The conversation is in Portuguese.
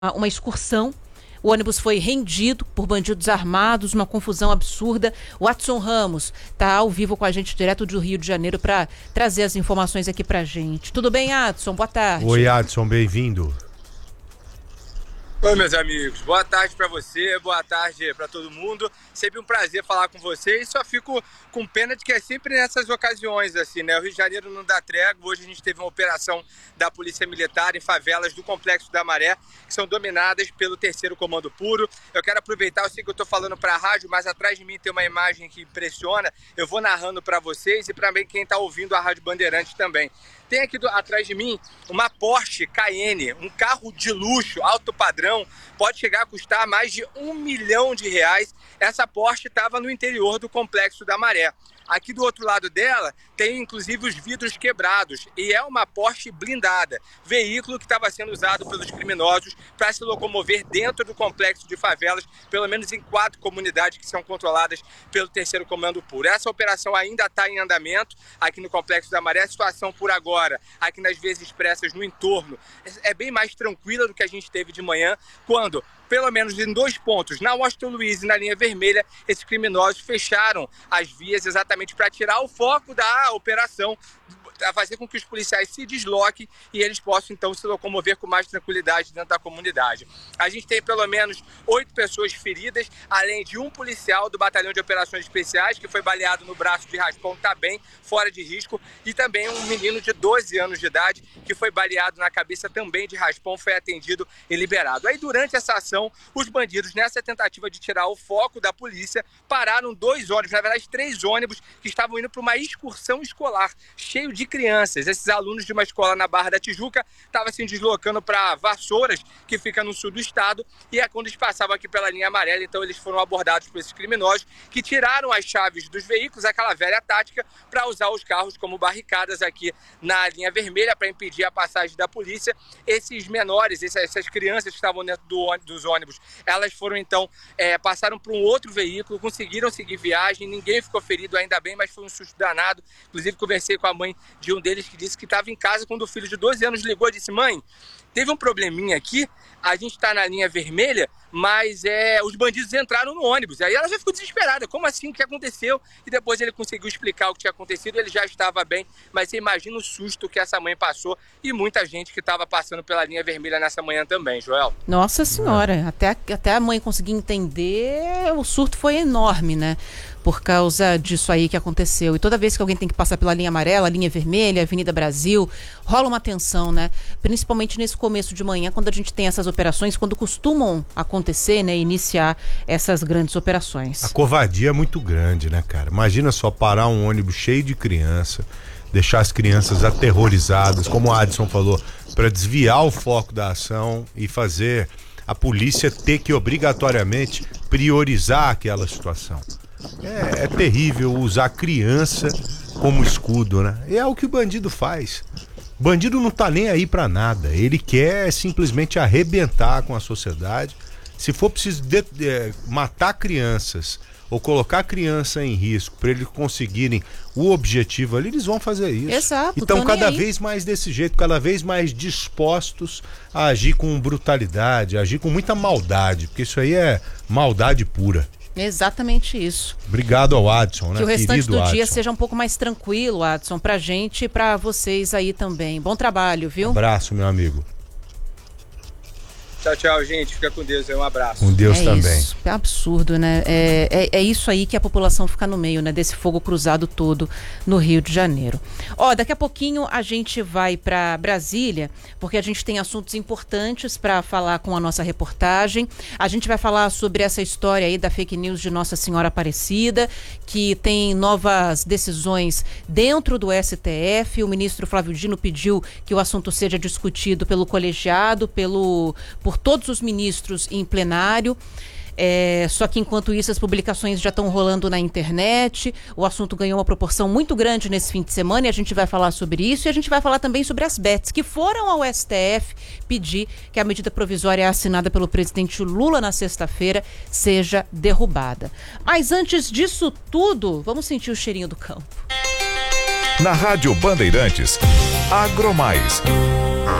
uma excursão. O ônibus foi rendido por bandidos armados, uma confusão absurda. O Adson Ramos está ao vivo com a gente, direto do Rio de Janeiro, para trazer as informações aqui pra gente. Tudo bem, Adson? Boa tarde. Oi, Adson, bem-vindo. Oi, meus amigos. Boa tarde para você, boa tarde para todo mundo. Sempre um prazer falar com vocês. Só fico com pena de que é sempre nessas ocasiões, assim, né? O Rio de Janeiro não dá trégua. Hoje a gente teve uma operação da Polícia Militar em favelas do Complexo da Maré, que são dominadas pelo 3º Comando Puro. Eu quero aproveitar, eu sei que eu tô falando para a rádio, mas atrás de mim tem uma imagem que impressiona. Eu vou narrando para vocês e para quem tá ouvindo a Rádio Bandeirantes também. Tem aqui atrás de mim uma Porsche Cayenne, um carro de luxo, alto padrão, pode chegar a custar mais de R$1 milhão. Essa Porsche estava no interior do Complexo da Maré. Aqui do outro lado dela tem inclusive os vidros quebrados e é uma Porsche blindada, veículo que estava sendo usado pelos criminosos para se locomover dentro do complexo de favelas, pelo menos em 4 comunidades que são controladas pelo 3º Comando Puro. Essa operação ainda está em andamento aqui no Complexo da Maré. A situação por agora, aqui nas vias expressas no entorno, é bem mais tranquila do que a gente teve de manhã, quando, pelo menos em 2 pontos, na Washington Luiz e na linha vermelha, esses criminosos fecharam as vias exatamente para tirar o foco da operação, a fazer com que os policiais se desloquem e eles possam então se locomover com mais tranquilidade dentro da comunidade. A gente tem pelo menos 8 pessoas feridas, além de um policial do Batalhão de Operações Especiais que foi baleado no braço de raspão, está bem, fora de risco, e também um menino de 12 anos de idade que foi baleado na cabeça também de raspão, foi atendido e liberado. Aí durante essa ação, os bandidos, nessa tentativa de tirar o foco da polícia, pararam 2 ônibus, na verdade 3 ônibus, que estavam indo para uma excursão escolar, cheio de crianças. Esses alunos de uma escola na Barra da Tijuca estavam se deslocando para Vassouras, que fica no sul do estado, e é quando eles passavam aqui pela linha amarela, então eles foram abordados por esses criminosos que tiraram as chaves dos veículos, aquela velha tática, para usar os carros como barricadas aqui na linha vermelha para impedir a passagem da polícia. Esses menores, essas crianças que estavam dentro dos ônibus, elas foram então, passaram para um outro veículo, conseguiram seguir viagem, ninguém ficou ferido, ainda bem, mas foi um susto danado. Inclusive conversei com a mãe de um deles que disse que estava em casa quando o filho de 12 anos ligou e disse: mãe, teve um probleminha aqui, a gente está na linha vermelha, mas os bandidos entraram no ônibus. Aí ela já ficou desesperada, como assim, o que aconteceu? E depois ele conseguiu explicar o que tinha acontecido, ele já estava bem, mas você imagina o susto que essa mãe passou e muita gente que estava passando pela linha vermelha nessa manhã também, Joel. Nossa senhora, até a mãe conseguir entender, o surto foi enorme, né? Por causa disso aí que aconteceu. E toda vez que alguém tem que passar pela linha amarela, linha vermelha, Avenida Brasil, rola uma tensão, né? Principalmente nesse começo de manhã, quando a gente tem essas operações, quando costumam acontecer, né? Iniciar essas grandes operações. A covardia é muito grande, né, cara? Imagina só parar um ônibus cheio de criança, deixar as crianças aterrorizadas, como o Adson falou, para desviar o foco da ação e fazer a polícia ter que obrigatoriamente priorizar aquela situação. É terrível usar criança como escudo, né? É o que o bandido faz. O bandido não tá nem aí pra nada. Ele quer simplesmente arrebentar com a sociedade. Se for preciso matar crianças ou colocar criança em risco para eles conseguirem o objetivo ali, eles vão fazer isso. Exato. Então cada vez mais desse jeito, cada vez mais dispostos a agir com brutalidade, a agir com muita maldade, porque isso aí é maldade pura. Exatamente isso. Obrigado ao Adson, né? Que o restante do Adson. dia seja um pouco mais tranquilo, Adson, pra gente e pra vocês aí também. Bom trabalho, viu? Abraço, meu amigo. Tchau, tchau, gente. Fica com Deus aí. Um abraço. Com Deus também. Isso. É absurdo, né? É isso aí que a população fica no meio, né? Desse fogo cruzado todo no Rio de Janeiro. Daqui a pouquinho a gente vai para Brasília, porque a gente tem assuntos importantes para falar com a nossa reportagem. A gente vai falar sobre essa história aí da fake news de Nossa Senhora Aparecida, que tem novas decisões dentro do STF. O ministro Flávio Dino pediu que o assunto seja discutido pelo colegiado, por todos os ministros em plenário. Só que enquanto isso as publicações já estão rolando na internet, o assunto ganhou uma proporção muito grande nesse fim de semana e a gente vai falar sobre isso, e a gente vai falar também sobre as bets que foram ao STF pedir que a medida provisória assinada pelo presidente Lula na sexta-feira seja derrubada. Mas antes disso tudo, vamos sentir o cheirinho do campo. Na Rádio Bandeirantes, AgroMais.